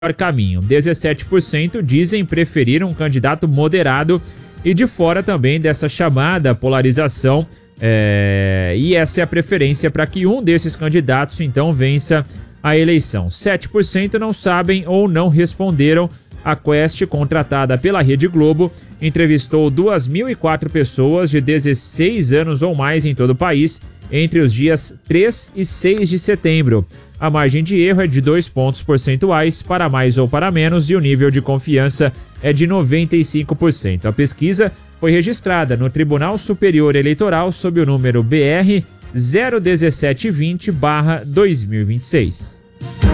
caminho. 17% dizem preferir um candidato moderado e de fora também dessa chamada polarização. E essa é a preferência para que um desses candidatos então vença a eleição. 7% não sabem ou não responderam. A Quest, contratada pela Rede Globo, entrevistou 2.004 pessoas de 16 anos ou mais em todo o país entre os dias 3 e 6 de setembro. A margem de erro é de 2 pontos percentuais para mais ou para menos e o nível de confiança é de 95%. A pesquisa foi registrada no Tribunal Superior Eleitoral sob o número BR 01720/2026.